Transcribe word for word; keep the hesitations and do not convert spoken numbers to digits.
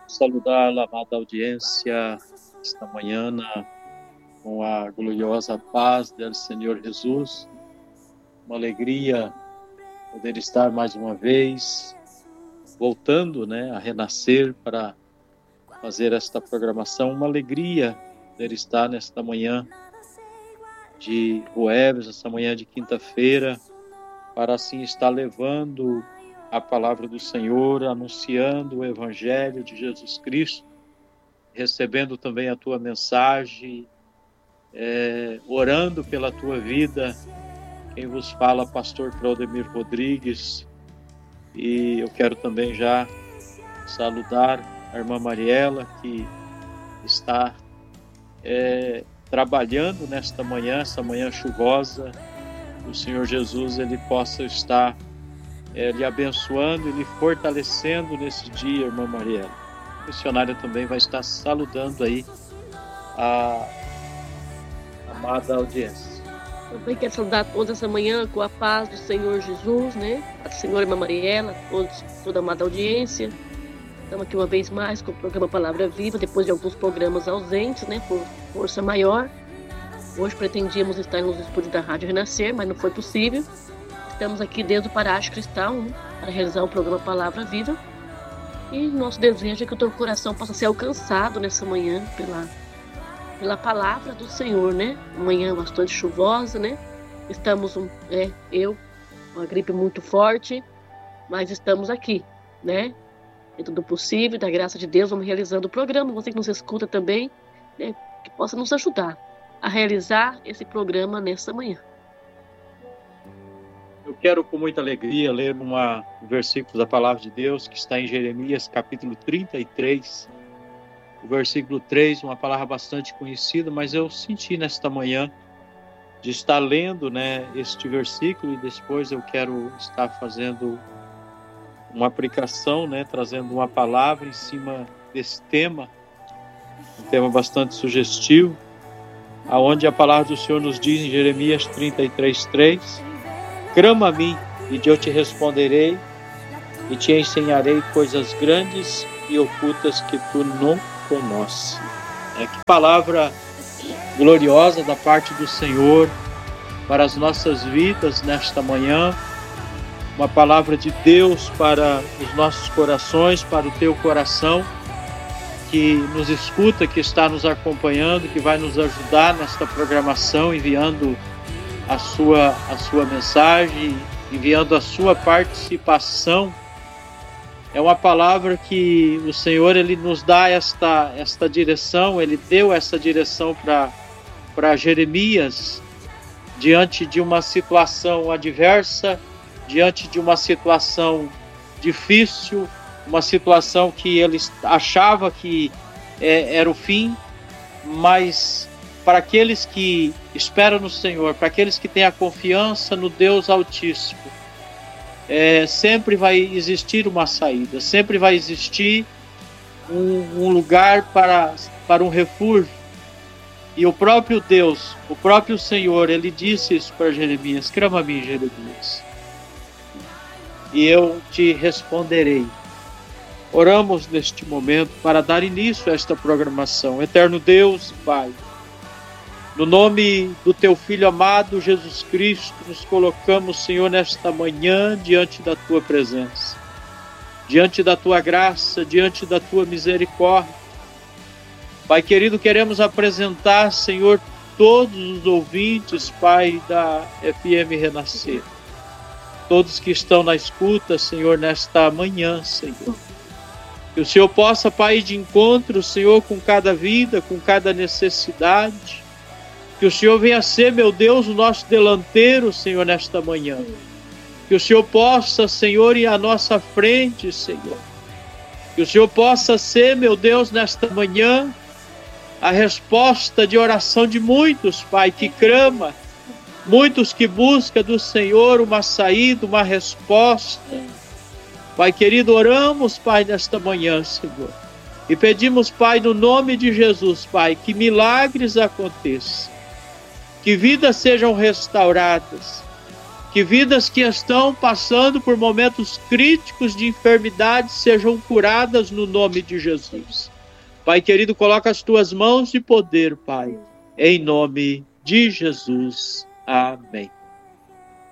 Saludar a amada audiência esta manhã com a gloriosa paz do Senhor Jesus. Uma alegria poder estar mais uma vez voltando, né, a renascer para fazer esta programação. Uma alegria poder estar nesta manhã de Jueves, esta manhã de quinta-feira, para assim estar levando a palavra do Senhor, anunciando o Evangelho de Jesus Cristo, recebendo também a tua mensagem, é, orando pela tua vida. Quem vos fala, pastor Claudemir Rodrigues, e eu quero também já saludar a irmã Mariela, que está é, trabalhando nesta manhã, essa manhã chuvosa. O Senhor Jesus, ele possa estar é, lhe abençoando e lhe fortalecendo nesse dia, irmã Mariela. A missionária também vai estar saludando aí a amada audiência. Também quero saudar todos essa manhã com a paz do Senhor Jesus, né? A senhora irmã Mariela, todos, toda a amada audiência. Estamos aqui uma vez mais com o programa Palavra Viva, depois de alguns programas ausentes, né? Por força maior. Hoje pretendíamos estar nos estúdios da Rádio Renascer, mas não foi possível. Estamos aqui desde o Paracho Cristal, né, para realizar o programa Palavra Viva. E nosso desejo é que o teu coração possa ser alcançado nessa manhã pela, pela palavra do Senhor, né? Manhã bastante chuvosa, né? Estamos, é, eu, uma gripe muito forte, mas estamos aqui, né? Dentro do possível, da graça de Deus, vamos realizando o programa. Você que nos escuta também, né, que possa nos ajudar a realizar esse programa nessa manhã. Eu quero com muita alegria ler uma, um versículo da Palavra de Deus que está em Jeremias capítulo trinta e três, o versículo três, uma palavra bastante conhecida, mas eu senti nesta manhã de estar lendo, né, este versículo, e depois eu quero estar fazendo uma aplicação, né, trazendo uma palavra em cima desse tema, um tema bastante sugestivo, aonde a palavra do Senhor nos diz em Jeremias trinta e três, três: clama a mim, e eu te responderei, e te ensinarei coisas grandes e ocultas que tu não conheces. É, que palavra gloriosa da parte do Senhor para as nossas vidas nesta manhã. Uma palavra de Deus para os nossos corações, para o teu coração, que nos escuta, que está nos acompanhando, que vai nos ajudar nesta programação, enviando a sua, a sua mensagem, enviando a sua participação. É uma palavra que o Senhor, ele nos dá esta, esta direção, ele deu essa direção para para Jeremias, diante de uma situação adversa, diante de uma situação difícil, uma situação que ele achava que é, era o fim, mas para aqueles que esperam no Senhor, para aqueles que têm a confiança no Deus Altíssimo, é, sempre vai existir uma saída, sempre vai existir um, um lugar para, para um refúgio. E o próprio Deus, o próprio Senhor, ele disse isso para Jeremias: clama a mim, Jeremias, e eu te responderei. Oramos neste momento para dar início a esta programação. Eterno Deus e Pai, no nome do teu Filho amado Jesus Cristo, nos colocamos, Senhor, nesta manhã diante da tua presença, diante da tua graça, diante da tua misericórdia. Pai querido, queremos apresentar, Senhor, todos os ouvintes, Pai, da F M Renascer, todos que estão na escuta, Senhor, nesta manhã, Senhor. Que o Senhor possa, Pai, ir de encontro, Senhor, com cada vida, com cada necessidade. Que o Senhor venha ser, meu Deus, o nosso delanteiro, Senhor, nesta manhã. Que o Senhor possa, Senhor, ir à nossa frente, Senhor. Que o Senhor possa ser, meu Deus, nesta manhã, a resposta de oração de muitos, Pai, que clama, muitos que buscam do Senhor uma saída, uma resposta. Pai querido, oramos, Pai, nesta manhã, Senhor, e pedimos, Pai, no nome de Jesus, Pai, que milagres aconteçam, que vidas sejam restauradas, Que vidas que estão passando por momentos críticos de enfermidade sejam curadas no nome de Jesus. Pai querido, coloca as tuas mãos de poder, Pai, em nome de Jesus. Amém.